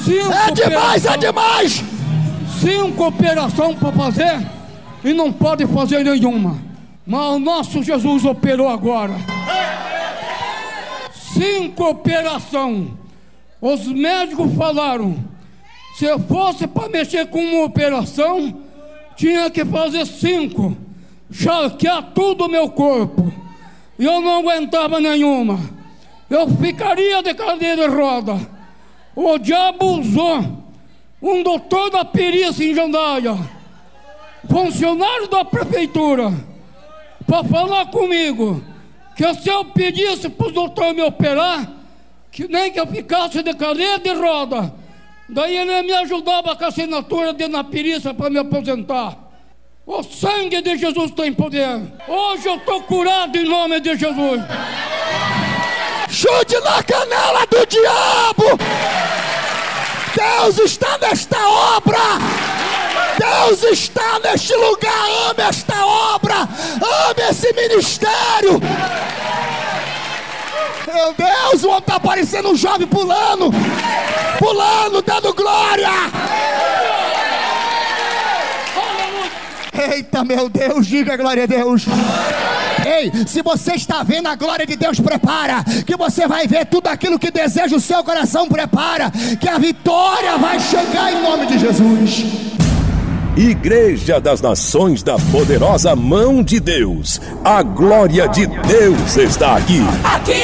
É demais, é demais! 5 operações para fazer e não pode fazer nenhuma. Mas o nosso Jesus operou agora. 5 operações. Os médicos falaram: se eu fosse para mexer com uma operação, tinha que fazer 5, charquear tudo o meu corpo. E eu não aguentava nenhuma. Eu ficaria de cadeira de roda. O diabo usou um doutor da perícia em Jandaia, funcionário da prefeitura, para falar comigo que se eu pedisse para o doutor me operar, que nem que eu ficasse de cadeira de roda, daí ele me ajudava com a assinatura dele na perícia para me aposentar. O sangue de Jesus tem poder. Hoje eu estou curado em nome de Jesus. Chute na canela do diabo! Deus está nesta obra! Deus está neste lugar! Ame esta obra! Ame esse ministério! Meu Deus, o homem está parecendo um jovem pulando! Pulando, dando glória! Eita, meu Deus, diga glória a Deus! Ei, se você está vendo a glória de Deus, prepara, que você vai ver tudo aquilo que deseja o seu coração, prepara, que a vitória vai chegar em nome de Jesus. Igreja das Nações da Poderosa Mão de Deus, a glória de Deus está aqui.